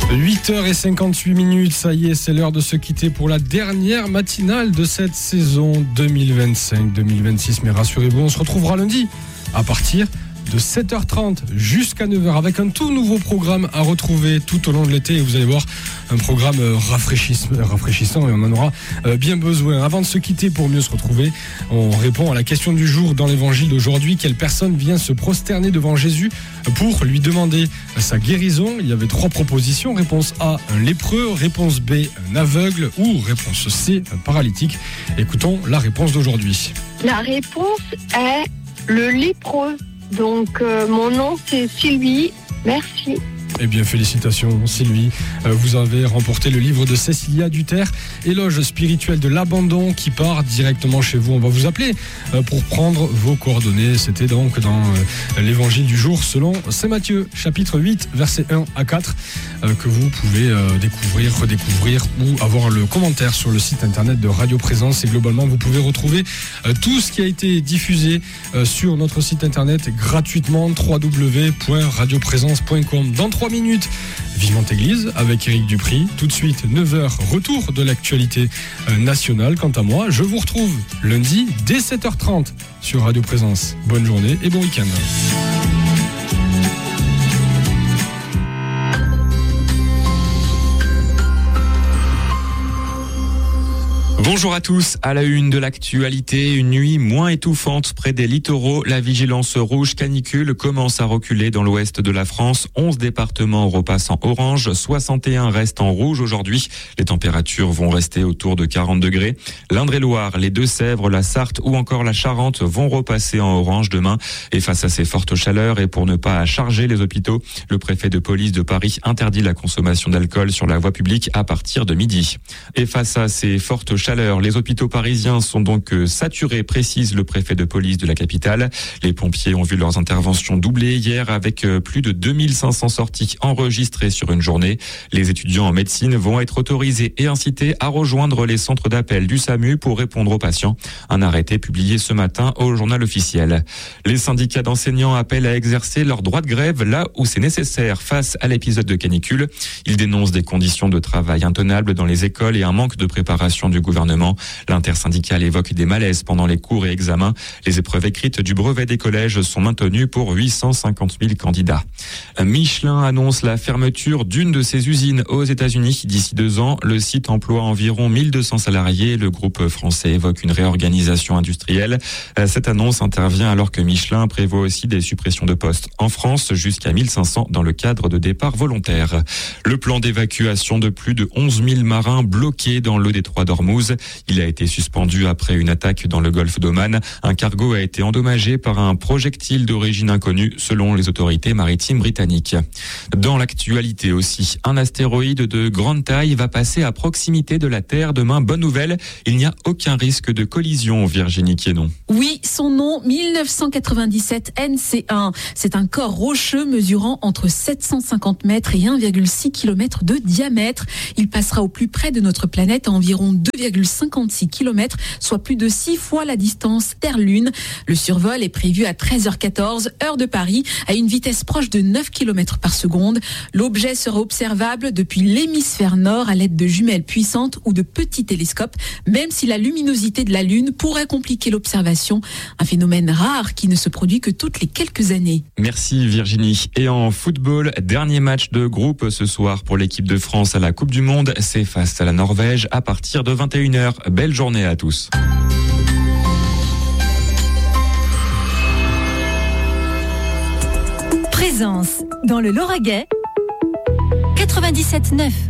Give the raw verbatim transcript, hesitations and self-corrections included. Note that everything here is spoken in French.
huit heures cinquante-huit minutes, ça y est, c'est l'heure de se quitter pour la dernière matinale de cette saison deux mille vingt-cinq deux mille vingt-six. Mais rassurez-vous, on se retrouvera lundi à partir de sept heures trente jusqu'à neuf heures avec un tout nouveau programme à retrouver tout au long de l'été. Et vous allez voir, un programme rafraîchissant et on en aura bien besoin. Avant de se quitter, pour mieux se retrouver, on répond à la question du jour dans l'évangile d'aujourd'hui. Quelle personne vient se prosterner devant Jésus pour lui demander sa guérison? Il y avait trois propositions. Réponse A, un lépreux. Réponse B, un aveugle. Ou réponse C, un paralytique. Écoutons la réponse d'aujourd'hui. La réponse est le lépreux. Donc, euh, mon nom, c'est Sylvie. Merci. Eh bien, félicitations Sylvie. Euh, vous avez remporté le livre de Cécilia Duterre, Éloge spirituel de l'abandon, qui part directement chez vous. On va vous appeler euh, pour prendre vos coordonnées. C'était donc dans euh, l'évangile du jour selon Saint Matthieu, chapitre huit, versets un à quatre, euh, que vous pouvez euh, découvrir, redécouvrir ou avoir le commentaire sur le site internet de Radio Présence. Et globalement, vous pouvez retrouver euh, tout ce qui a été diffusé euh, sur notre site internet gratuitement, w w w point radio présence point com. Dans trois minutes, Vivement Église avec Éric Dupry. Tout de suite, neuf heures, retour de l'actualité nationale. Quant à moi, je vous retrouve lundi dès sept heures trente sur Radio Présence. Bonne journée et bon week-end. Bonjour à tous, à la une de l'actualité, une nuit moins étouffante près des littoraux. La vigilance rouge canicule commence à reculer dans l'ouest de la France. onze départements repassent en orange, soixante et un restent en rouge aujourd'hui. Les températures vont rester autour de quarante degrés. L'Indre-et-Loire, les Deux-Sèvres, la Sarthe ou encore la Charente vont repasser en orange demain. Et face à ces fortes chaleurs et pour ne pas charger les hôpitaux, le préfet de police de Paris interdit la consommation d'alcool sur la voie publique à partir de midi. Et face à ces fortes chaleurs, les hôpitaux parisiens sont donc saturés, précise le préfet de police de la capitale. Les pompiers ont vu leurs interventions doubler hier avec plus de deux mille cinq cents sorties enregistrées sur une journée. Les étudiants en médecine vont être autorisés et incités à rejoindre les centres d'appel du SAMU pour répondre aux patients. Un arrêté publié ce matin au journal officiel. Les syndicats d'enseignants appellent à exercer leur droit de grève là où c'est nécessaire face à l'épisode de canicule. Ils dénoncent des conditions de travail intenables dans les écoles et un manque de préparation du gouvernement. L'intersyndicale évoque des malaises pendant les cours et examens. Les épreuves écrites du brevet des collèges sont maintenues pour huit cent cinquante mille candidats. Michelin annonce la fermeture d'une de ses usines aux États-Unis d'ici deux ans. Le site emploie environ mille deux cents salariés. Le groupe français évoque une réorganisation industrielle. Cette annonce intervient alors que Michelin prévoit aussi des suppressions de postes en France, jusqu'à mille cinq cents dans le cadre de départs volontaires. Le plan d'évacuation de plus de onze mille marins bloqués dans le détroit d'Ormuz. Il a été suspendu après une attaque dans le golfe d'Oman. Un cargo a été endommagé par un projectile d'origine inconnue, selon les autorités maritimes britanniques. Dans l'actualité aussi, un astéroïde de grande taille va passer à proximité de la Terre demain. Bonne nouvelle, il n'y a aucun risque de collision, Virginie Quénon. Oui, son nom, mille neuf cent quatre-vingt-dix-sept N C un. C'est un corps rocheux mesurant entre sept cent cinquante mètres et un virgule six kilomètres de diamètre. Il passera au plus près de notre planète à environ deux virgule cinquante-six kilomètres, soit plus de six fois la distance Terre-Lune. Le survol est prévu à treize heures quatorze, heure de Paris, à une vitesse proche de neuf kilomètres par seconde. L'objet sera observable depuis l'hémisphère nord à l'aide de jumelles puissantes ou de petits télescopes, même si la luminosité de la Lune pourrait compliquer l'observation. Un phénomène rare qui ne se produit que toutes les quelques années. Merci Virginie. Et en football, dernier match de groupe ce soir pour l'équipe de France à la Coupe du Monde. C'est face à la Norvège à partir de vingt et une heures. Belle journée à tous. Présence dans le Lauragais quatre-vingt-dix-sept neuf.